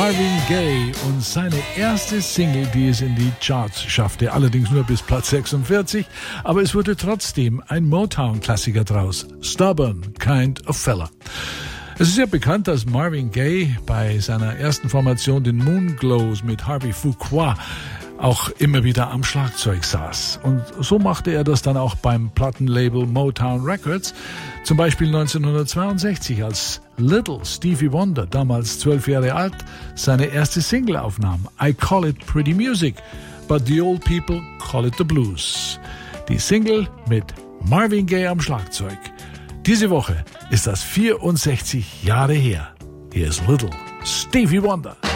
Marvin Gaye und seine erste Single, die es in die Charts schaffte, allerdings nur bis Platz 46, aber es wurde trotzdem ein Motown-Klassiker draus, Stubborn Kind of Fella. Es ist ja bekannt, dass Marvin Gaye bei seiner ersten Formation, den Moonglows mit Harvey Fuqua, auch immer wieder am Schlagzeug saß. Und so machte er das dann auch beim Plattenlabel Motown Records, zum Beispiel 1962, als Little Stevie Wonder, damals 12 Jahre alt, seine erste Single aufnahm, I Call It Pretty Music, but the old people call it the blues. Die Single mit Marvin Gaye am Schlagzeug. Diese Woche ist das 64 Jahre her. Hier ist Little Stevie Wonder.